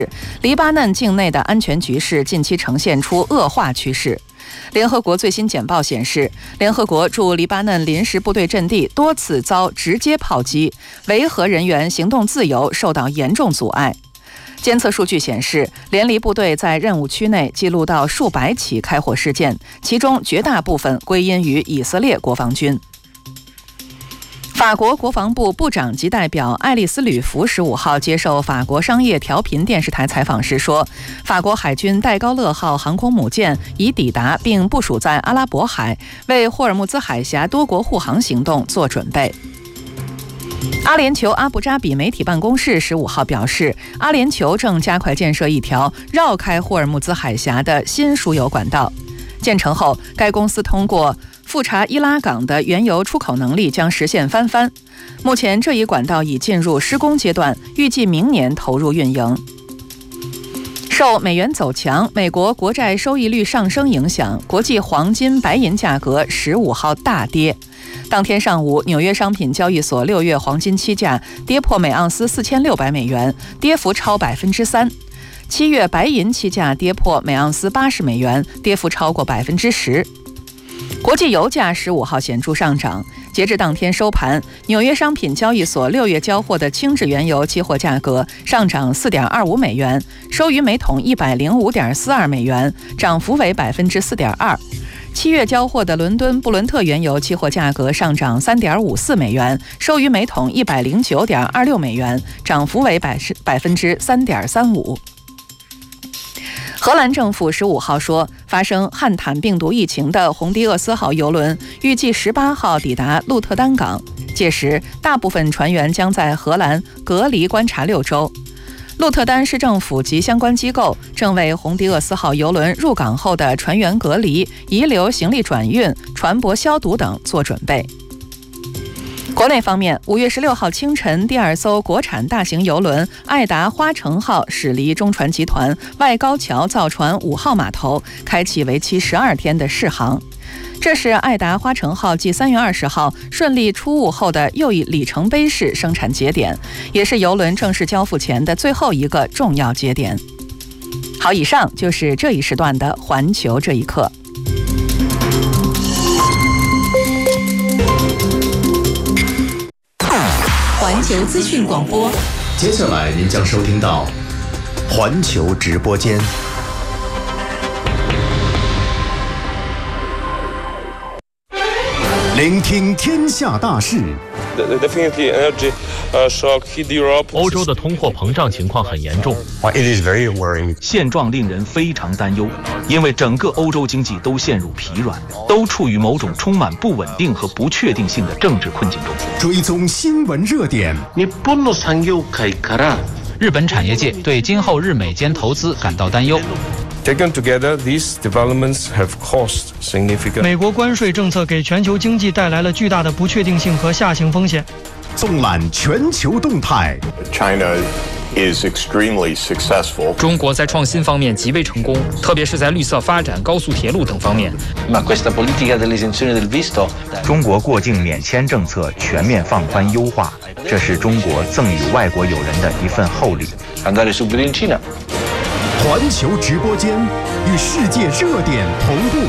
黎巴嫩境内的安全局势近期呈现出恶化趋势。联合国最新简报显示，联合国驻黎巴嫩临时部队阵地多次遭直接炮击，维和人员行动自由受到严重阻碍。监测数据显示，联黎部队在任务区内记录到数百起开火事件，其中绝大部分归因于以色列国防军。法国国防部部长级代表爱丽丝·吕弗15号接受法国商业调频电视台采访时说，法国海军戴高乐号航空母舰已抵达并部署在阿拉伯海，为霍尔木兹海峡多国护航行动做准备。阿联酋阿布扎比媒体办公室15号表示，阿联酋正加快建设一条绕开霍尔木兹海峡的新输油管道。建成后，该公司通过富查伊拉港的原油出口能力将实现翻番。目前这一管道已进入施工阶段，预计明年投入运营。受美元走强、美国国债收益率上升影响，国际黄金、白银价格15号大跌。当天上午，纽约商品交易所6月黄金期价跌破每盎司4600美元，跌幅超3%。7月白银期价跌破每盎司80美元，跌幅超过10%。国际油价15号显著上涨，截至当天收盘，纽约商品交易所6月交货的轻质原油期货价格上涨4.25美元，收于每桶105.42美元，涨幅为4.2%。7月交货的伦敦布伦特原油期货价格上涨3.54美元，收于每桶109.26美元，涨幅为3.35%。荷兰政府15号说，发生汉坦病毒疫情的红迪厄斯号邮轮预计18号抵达鹿特丹港，届时大部分船员将在荷兰隔离观察6周。鹿特丹市政府及相关机构正为红迪厄斯号邮轮入港后的船员隔离、遗留行李转运、船舶消毒等做准备。国内方面，5月16号清晨，第2艘国产大型邮轮爱达花城号驶离中船集团外高桥造船5号码头，开启为期12天的试航。这是爱达花城号继3月20号顺利出坞后的又一里程碑式生产节点，也是邮轮正式交付前的最后一个重要节点。好，以上就是这一时段的环球这一刻。 环球资讯广播， 接下来您将收听到环球直播间。聆听天下大事。 欧洲的通货膨胀情况很严重，现状令人非常担忧，因为整个欧洲经济都陷入疲软，都处于某种充满不稳定和不确定性的政治困境中。 追踪新闻热点。 日本产业界对今后日美间投资感到担忧。 Taken together, these developments have caused significant. 美国关税政策给全球经济带来了巨大的不确定性和下行风险。 纵览全球动态。 China is extremely successful. 中国在创新方面极为成功，特别是在绿色发展、高速铁路等方面。 中国过境免签政策全面放宽优化，这是中国赠予外国友人的一份厚礼。 环球直播间与世界热点同步。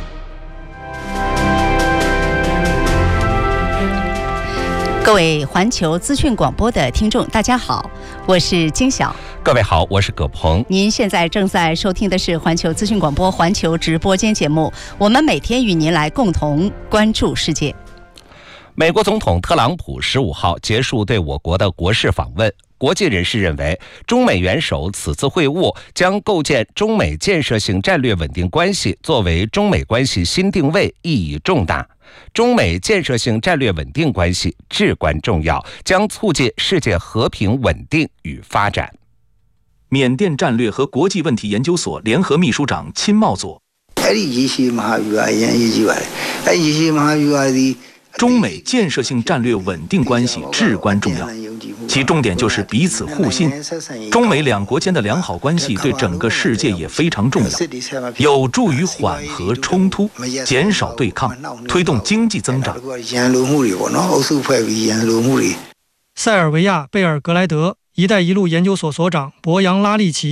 各位环球资讯广播的听众，大家好，我是金晓。 各位好，我是葛鹏。 您现在正在收听的是环球资讯广播环球直播间节目，我们每天与您来共同关注世界。 美国总统特朗普15号结束对我国的国事访问。国际人士认为，中美元首此次会晤将构建中美建设性战略稳定关系作为中美关系新定位，意义重大。中美建设性战略稳定关系至关重要，将促进世界和平稳定与发展。 缅甸战略和国际问题研究所联合秘书长钦茂佐，中美建设性战略稳定关系至关重要，其重点就是彼此互信。中美两国间的良好关系对整个世界也非常重要，有助于缓和冲突，减少对抗，推动经济增长。 塞尔维亚贝尔格莱德 “一带一路”研究所所长博扬拉利奇